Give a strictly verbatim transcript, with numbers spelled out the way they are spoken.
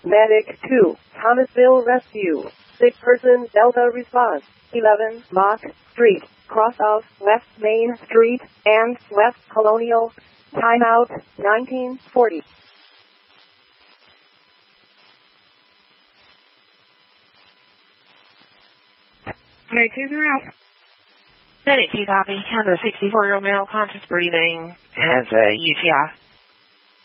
Medic two, Thomasville Rescue. Sick person Delta response. eleven, Mott Street, cross of West Main Street and West Colonial. Timeout, nineteen forty. Medic two zero. Medic two copy. Has a sixty-four-year-old male conscious breathing. Has a U T I.